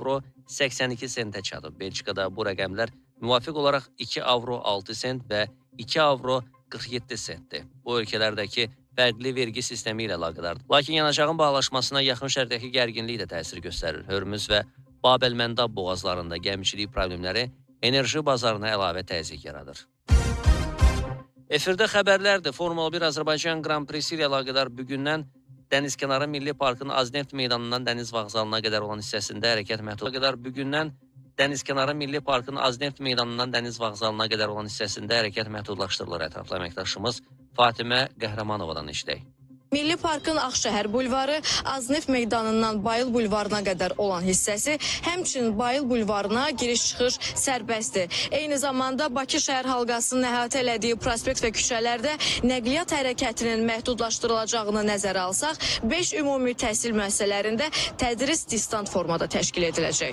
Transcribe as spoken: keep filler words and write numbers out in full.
avro səksən iki sentə çatıb. Belçikada bu rəqəmlər müvafiq olaraq iki avro altı sent və iki avro qırx yeddi sentdir. Bu ölkələrdəki fərqli vergi sistemi ilə əlaqədardır. Lakin yanacağın bahalaşmasına yaxın şərdəki gərginlik də təsir göstərir. Hörmüz və Bab-el-Məndab boğazlarında gəmiçilik problemləri enerji bazarına əlavə təzyiq yaradır. Efirdə xəbərlərdir. Formula bir Azərbaycan Grand Prix-si ilə əlaqədar bugündən Dənizkənarı Milli Parkın Azneft meydanından Dəniz vağzalına qədər olan hissəsində hərəkət məhdudluğuna bugündən Dənizkənarı Milli Parkın Azneft meydanından Dəniz vağzalına qədər olan hissəsində hərəkət məhdudlaşdırılır. Ətraflı əməkdaşımız Fatimə Qəhrəmanovadan eşidək. Milli Parkın Ağşəhər bulvarı Azneft meydanından Bayıl bulvarına qədər olan hissəsi, həmçinin Bayıl bulvarına giriş-çıxış sərbəstdir. Eyni zamanda Bakı şəhər halqasının əhatə elədiyi prospekt və küçələrdə nəqliyyat hərəkətinin məhdudlaşdırılacağını nəzərə alsaq, beş ümumi təhsil müəssisələrində tədris distant formada təşkil ediləcək.